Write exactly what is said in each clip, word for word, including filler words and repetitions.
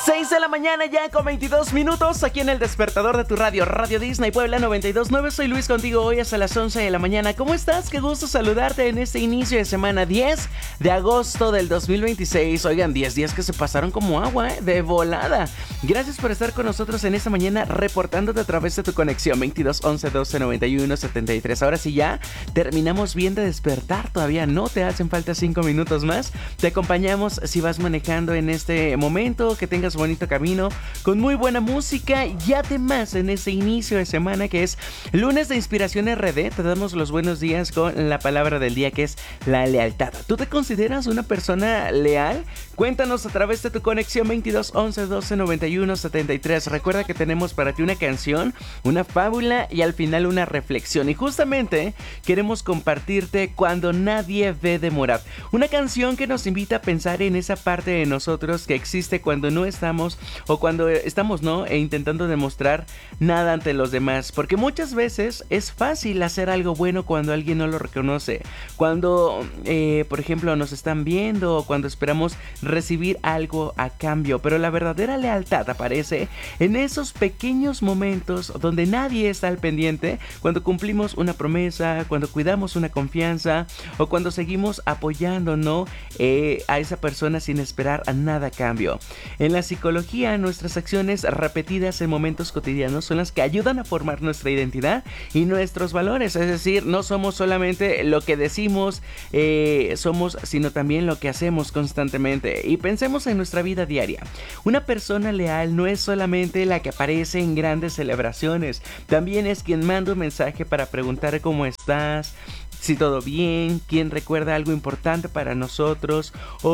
seis de la mañana ya con veintidós minutos aquí en el despertador de tu radio, Radio Disney Puebla noventa y dos punto nueve. Soy Luis contigo hoy hasta las once de la mañana. ¿Cómo estás? Qué gusto saludarte en este inicio de semana diez de agosto del dos mil veintiséis. Oigan, diez días que se pasaron como agua, ¿eh? De volada. Gracias por estar con nosotros en esta mañana reportándote a través de tu conexión veintidós once doce noventa y uno setenta y tres. Ahora sí ya terminamos bien de despertar. Todavía no te hacen falta cinco minutos más. Te acompañamos si vas manejando en este momento. Que tengas bonito camino con muy buena música y además en este inicio de semana que es lunes de Inspiración R D te damos los buenos días con la palabra del día que es la lealtad. ¿Tú te consideras una persona leal? Cuéntanos a través de tu conexión veintidós once doce noventa y uno setenta y tres. Recuerda que tenemos para ti una canción, una fábula y al final una reflexión y justamente queremos compartirte Cuando nadie ve de Morat, una canción que nos invita a pensar en esa parte de nosotros que existe cuando no estamos o cuando estamos no e intentando demostrar nada ante los demás, porque muchas veces es fácil hacer algo bueno cuando alguien no lo reconoce, cuando eh, por ejemplo nos están viendo o cuando esperamos recibir algo a cambio, pero la verdadera lealtad aparece en esos pequeños momentos donde nadie está al pendiente, cuando cumplimos una promesa, cuando cuidamos una confianza o cuando seguimos apoyando ¿no? eh, a esa persona sin esperar a nada a cambio. En la psicología, nuestras acciones repetidas en momentos cotidianos son las que ayudan a formar nuestra identidad y nuestros valores, es decir, no somos solamente lo que decimos, eh, somos, sino también lo que hacemos constantemente. Y pensemos en nuestra vida diaria. Una persona leal no es solamente la que aparece en grandes celebraciones, también es quien manda un mensaje para preguntar cómo estás, si todo bien, quien recuerda algo importante para nosotros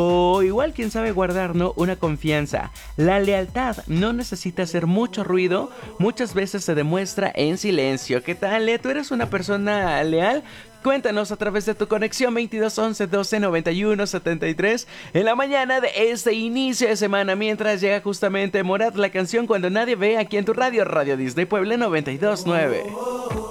o igual quien sabe guardar ¿no? una confianza. La lealtad no necesita hacer mucho ruido, muchas veces se demuestra en silencio. ¿Qué tal? ¿Eh? ¿Tú eres una persona leal? Cuéntanos a través de tu conexión veintidós once doce noventa y uno setenta y tres en la mañana de este inicio de semana, mientras llega justamente Morat, la canción Cuando nadie ve aquí en tu radio, Radio Disney Puebla noventa y dos punto nueve.